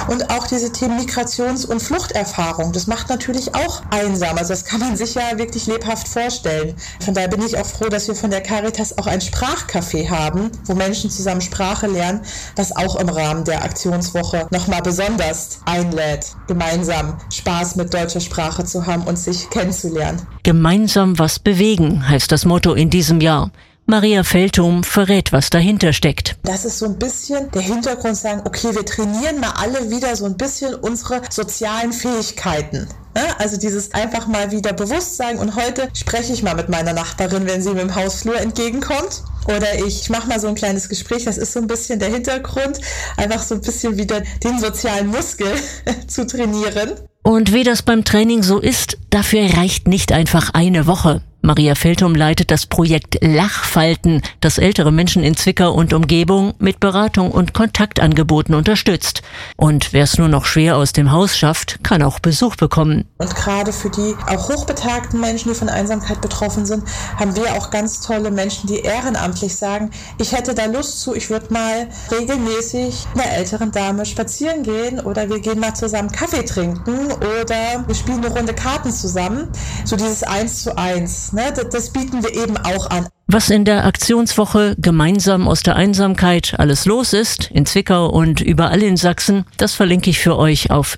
Und auch diese Themen Migrations- und Fluchterfahrung, das macht natürlich auch einsam. Also das kann man sich ja wirklich lebhaft vorstellen. Von daher bin ich auch froh, dass wir von der Caritas auch ein Sprachcafé haben, wo Menschen zusammen Sprache lernen, was auch im Rahmen der Aktionswoche nochmal besonders einlädt, gemeinsam Spaß mit deutscher Sprache zu haben und sich kennenzulernen. Gemeinsam was bewegen, heißt das Motto in diesem Jahr. Maria Feldthum verrät, was dahinter steckt. Das ist so ein bisschen der Hintergrund, sagen, okay, wir trainieren mal alle wieder so ein bisschen unsere sozialen Fähigkeiten. Also dieses einfach mal wieder Bewusstsein. Und heute spreche ich mal mit meiner Nachbarin, wenn sie mir im Hausflur entgegenkommt. Oder ich mache mal so ein kleines Gespräch. Das ist so ein bisschen der Hintergrund, einfach so ein bisschen wieder den sozialen Muskel zu trainieren. Und wie das beim Training so ist, dafür reicht nicht einfach eine Woche. Maria Feldthum leitet das Projekt Lachfalten, das ältere Menschen in Zwickau und Umgebung mit Beratung und Kontaktangeboten unterstützt. Und wer es nur noch schwer aus dem Haus schafft, kann auch Besuch bekommen. Und gerade für die auch hochbetagten Menschen, die von Einsamkeit betroffen sind, haben wir auch ganz tolle Menschen, die ehrenamtlich sagen, ich hätte da Lust zu, ich würde mal regelmäßig mit einer älteren Dame spazieren gehen oder wir gehen mal zusammen Kaffee trinken oder wir spielen eine Runde Karten zusammen. So dieses 1:1. Das bieten wir eben auch an. Was in der Aktionswoche gemeinsam aus der Einsamkeit alles los ist, in Zwickau und überall in Sachsen, das verlinke ich für euch auf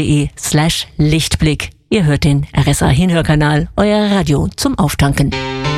rsa-sachsen.de/Lichtblick. Ihr hört den RSA Hinhörkanal, euer Radio zum Auftanken.